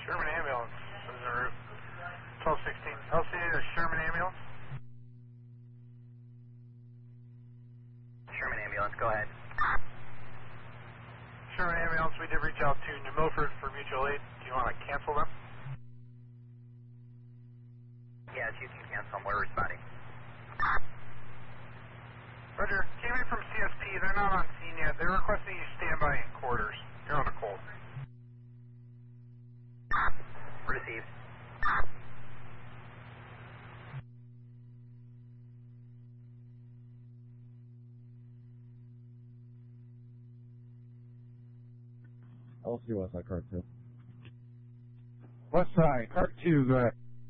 Sherman Ambulance is en route. 1216. LCA to Sherman Ambulance. Sherman Ambulance, go ahead. Sherman Ambulance, we did reach out to New Milford for mutual aid. Do you want to cancel them? Yes, you can cancel them. We're responding. Roger. Came in from CSP. They're not on scene yet. They're requesting you stand by in quarters. You're on a cold. Received. LC Westside, Cart 2. Westside, Cart 2, go ahead.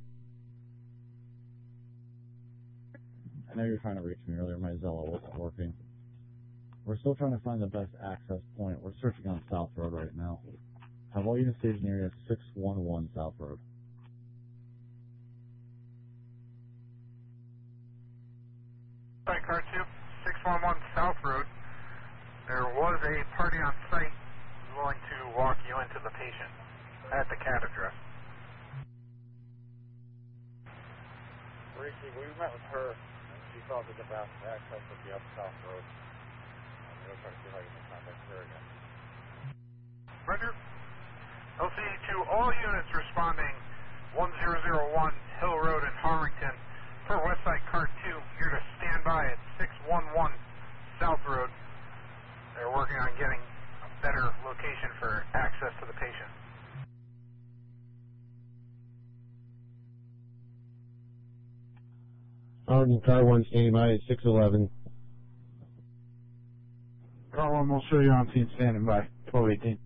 I know you were trying to reach me earlier. My Zello wasn't working. We're still trying to find the best access point. We're searching on South Road right now. Have all units stationed area 611 South Road. Sorry, Car 2, 611 South Road. There was a party on site willing to walk you into the patient at the CAT address. Briefly, we met with her, and she thought that the best access would be up South Road. We're trying to see how you can contact her again. Roger. LC to all units responding 1001 Hill Road in Harrington for Westside Car 2, here to stand by at 611 South Road. They're working on getting a better location for access to the patient. Harden, Car 1 standing by at 611. Car 1 will show you on scene standing by, 1218.